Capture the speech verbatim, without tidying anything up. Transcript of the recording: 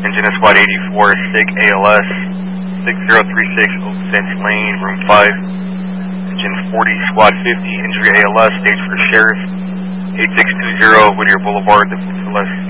Engine is Squad eighty-four, SIG A L S, six zero three six Oak Fence Lane, Room five. Engine forty, Squad fifty, Injury A L S, stage for Sheriff, eight six two zero, Whittier Boulevard, the Celeste.